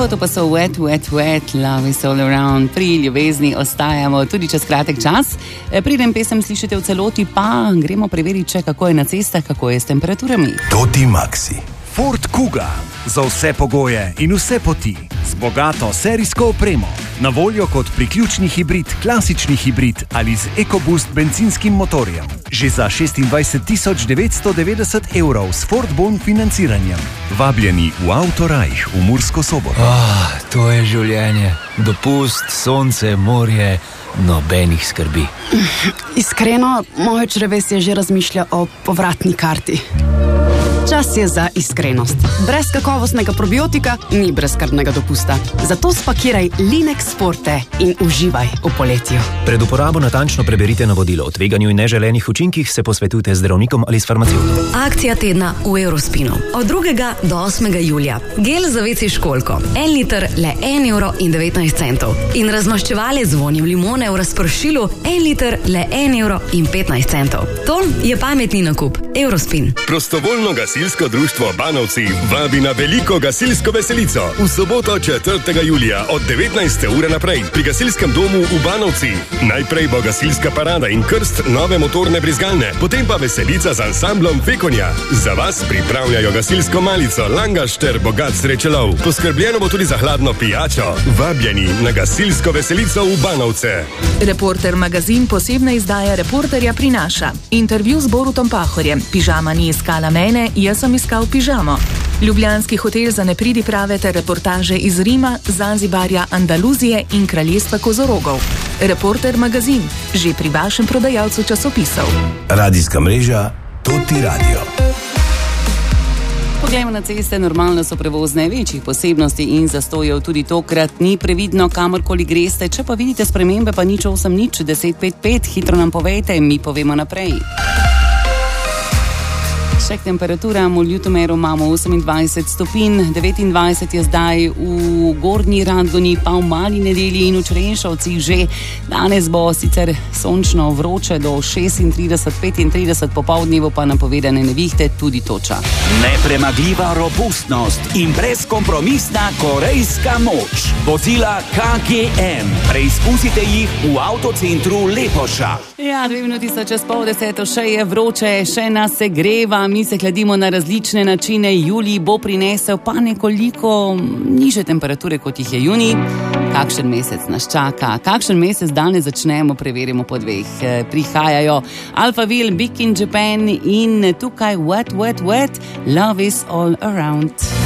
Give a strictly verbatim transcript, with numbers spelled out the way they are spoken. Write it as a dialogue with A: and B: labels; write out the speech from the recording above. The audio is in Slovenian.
A: To pa so Wet, Wet, Wet, Love is all around. Pri ljubezni ostajamo tudi čez kratek čas. Preden pesem slišite v celoti, pa gremo preveriti, če kako je na cestah, kako je s temperaturami.
B: Toti Maxi.
C: Ford Kuga. Za vse pogoje in vse poti. Z bogato serijsko opremo. Na voljo kot priključni hibrid, klasični hibrid ali z EcoBoost bencinskim motorjem. Že za šestindvajset tisoč devetsto devetdeset evrov s Ford Bon financiranjem. Vabljeni v Autorajh v Mursko Soboto.
D: Oh, to je življenje. Dopust, sonce, morje, nobenih skrbi.
E: Iskreno, moje črevesje že razmišlja o povratni karti. Čas je za iskrenost. Brez kakovostnega probiotika ni brezskrbnega dopusta. Zato spakiraj Linex Forte in uživaj v poletju.
D: Pred uporabo natančno preberite navodilo. O tveganju in neželenih učinkih se posvetujte z zdravnikom ali s farmacevtom.
F: Akcija tedna v Eurospinu. Od drugega do osmega julija. Gel za veci školjko. En liter le en evro in devetnajst centov. In razmaščevalec z vonjem limone v razpršilu. En liter le en evro in petnajst centov. To je pametni nakup. Eurospin.
G: Prostovoljno Gasilsko društvo Banovci vabi na veliko gasilsko veselico v soboto četrtega julija od devetnajste ure naprej pri gasilskem domu v Banovci. Najprej bo gasilska parada in krst nove motorne brizgalne, potem pa veselica z ansamblom Fekonja. Za vas pripravljajo gasilsko malico, langaš ter bogat srečelov. Poskrbljeno bo tudi za hladno pijačo. Vabljeni na gasilsko veselico v Banovce.
H: Reporter magazin posebna izdaja Reporterja prinaša intervju z Borutom Pahorjem. Pižama ni iskala mene, jaz sem iskal pižamo. Ljubljanski hotel za nepridiprave ter reportaže iz Rima, Zanzibarja, Andaluzije in kraljestva kozorogov. Reporter magazin, že pri vašem prodajalcu časopisov.
B: Radijska mreža Toti Radio.
A: Poglejmo na ceste, normalno so prevozne, večjih posebnosti in zastojev tudi tokrat ni. Previdno, kamorkoli greste, če pa vidite spremembe, pa nič osem nič deset pet pet, hitro nam povejte, mi povemo naprej. Še k temperaturam, v Ljutomeru imamo osemindvajset stopinj, devetindvajset je zdaj v Gornji Radgoni, pa v Mali Nedelji in v Črenšovcih že. Danes bo sicer sončno vroče do šestintrideset petintrideset, popoldnevo pa napovedane nevihte, tudi toča.
I: Nepremagljiva robustnost in brezkompromisna korejska moč. Vozila K G M. Preizkusite jih v avtocentru Lepoša.
A: Ja, dve minuti so čez pol deseto, še je vroče, še nas se greva. Mi se hladimo na različne načine, julij bo prinesel pa nekoliko nižje temperature, kot jih je junij. Kakšen mesec nas čaka, kakšen mesec danes začnemo, preverimo po dveh. Prihajajo Alphaville, Big in Japan in tukaj Wet, Wet, Wet, Love is all around.